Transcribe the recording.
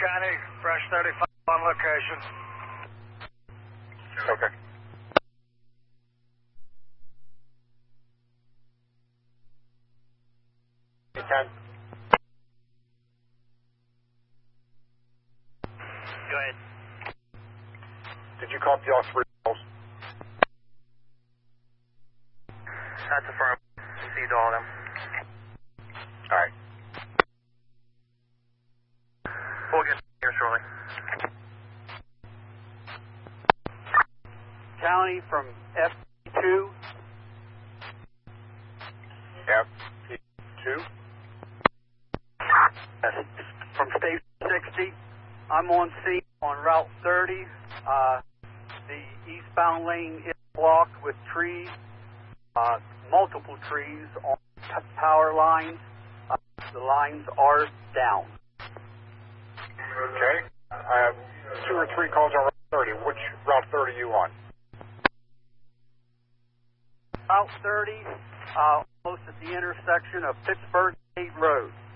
County, Fresh 35 on location. Okay. You can. Go ahead. Did you copy all 3 calls? That's affirmed. Received all of them. All right. We'll get here shortly. County from FP2. FP2. From Station 60. I'm on scene on Route 30. The eastbound lane is blocked with trees, multiple trees on power lines. The lines are down. Okay. I have 2 or 3 calls on Route 30. Which Route 30 are you on? Route 30, almost at the intersection of Pittsburgh State Road.